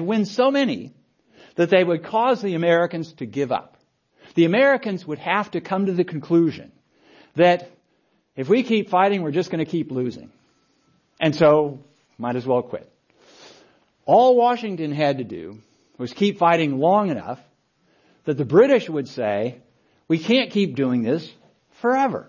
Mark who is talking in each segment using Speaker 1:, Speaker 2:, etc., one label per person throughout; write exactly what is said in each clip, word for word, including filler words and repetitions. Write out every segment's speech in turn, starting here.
Speaker 1: win so many that they would cause the Americans to give up. The Americans would have to come to the conclusion that if we keep fighting, we're just going to keep losing. And so, might as well quit. All Washington had to do was keep fighting long enough that the British would say, we can't keep doing this forever.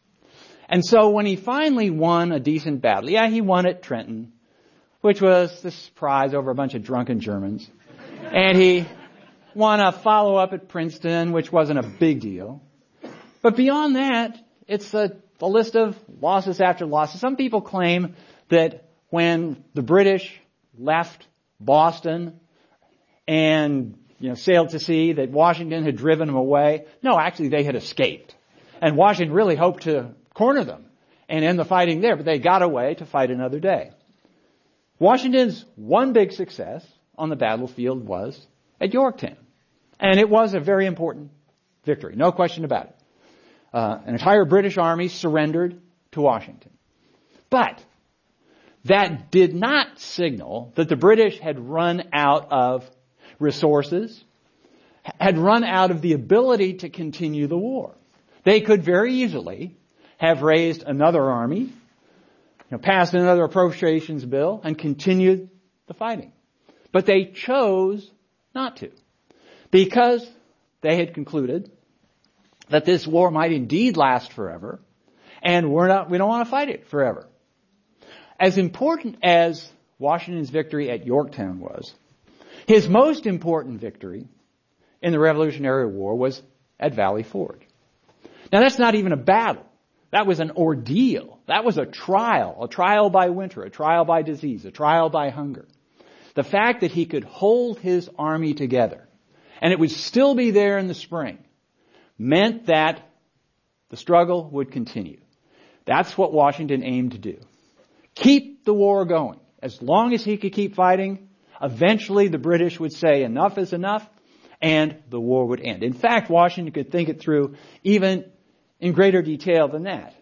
Speaker 1: And so when he finally won a decent battle, yeah, he won at Trenton, which was the surprise over a bunch of drunken Germans. And he won a follow-up at Princeton, which wasn't a big deal. But beyond that, it's a, a list of losses after losses. Some people claim that when the British left Boston and, you know, sailed to sea, that Washington had driven them away. No, actually they had escaped. And Washington really hoped to corner them and end the fighting there, but they got away to fight another day. Washington's one big success on the battlefield was at Yorktown. And it was a very important victory, no question about it. Uh, an entire British army surrendered to Washington. But that did not signal that the British had run out of resources, had run out of the ability to continue the war. They could very easily have raised another army, you know, passed another appropriations bill, and continued the fighting. But they chose not to, because they had concluded that this war might indeed last forever, and we're not, we don't want to fight it forever. As important as Washington's victory at Yorktown was, his most important victory in the Revolutionary War was at Valley Forge. Now that's not even a battle. That was an ordeal. That was a trial, a trial by winter, a trial by disease, a trial by hunger. The fact that he could hold his army together, and it would still be there in the spring, meant that the struggle would continue. That's what Washington aimed to do. Keep the war going. As long as he could keep fighting, eventually the British would say enough is enough, and the war would end. In fact, Washington could think it through even in greater detail than that.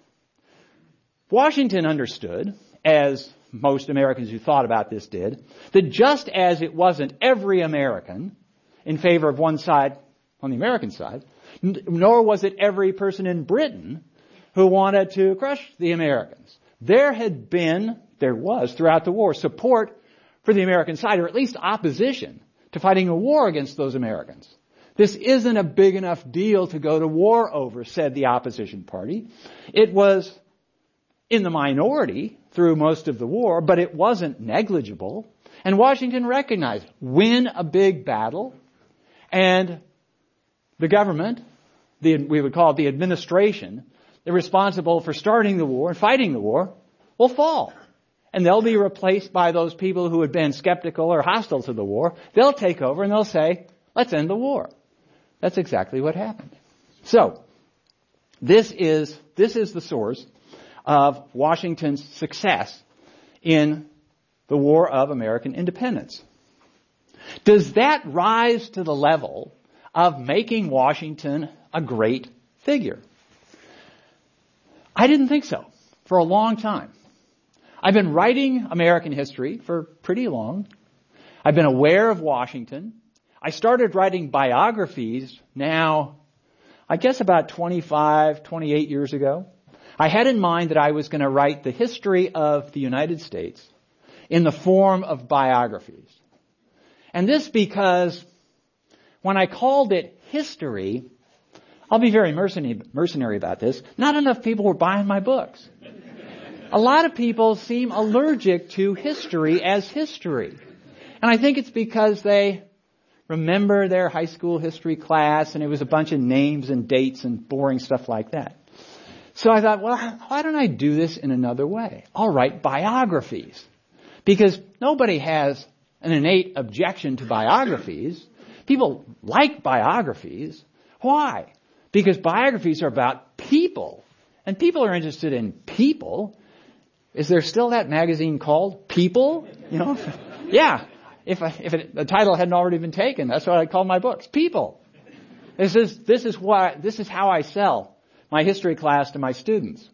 Speaker 1: Washington understood, as most Americans who thought about this did, that just as it wasn't every American in favor of one side on the American side, nor was it every person in Britain who wanted to crush the Americans. There had been, there was throughout the war, support for the American side, or at least opposition to fighting a war against those Americans. This isn't a big enough deal to go to war over, said the opposition party. It was in the minority through most of the war, but it wasn't negligible. And Washington recognized, win a big battle, and the government, the, we would call it the administration, they're responsible for starting the war and fighting the war, will fall. And they'll be replaced by those people who had been skeptical or hostile to the war. They'll take over and they'll say, let's end the war. That's exactly what happened. So, this is, this is the source of Washington's success in the War of American Independence. Does that rise to the level of making Washington a great figure? I didn't think so for a long time. I've been writing American history for pretty long. I've been aware of Washington. I started writing biographies now, I guess about twenty-five, twenty-eight years ago. I had in mind that I was going to write the history of the United States in the form of biographies. And this because when I called it history, I'll be very mercenary, mercenary about this, not enough people were buying my books. A lot of people seem allergic to history as history. And I think it's because they remember their high school history class and it was a bunch of names and dates and boring stuff like that. So I thought, well, why don't I do this in another way? I'll write biographies. Because nobody has an innate objection to biographies. People like biographies. Why? Because biographies are about people. And people are interested in people. Is there still that magazine called People? You know? Yeah. If, I, if it, the title hadn't already been taken, that's what I call my books. People. This is, this is why, this is how I sell my history class to my students.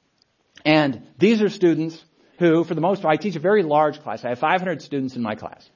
Speaker 1: And these are students who, for the most part, I teach a very large class. I have five hundred students in my class.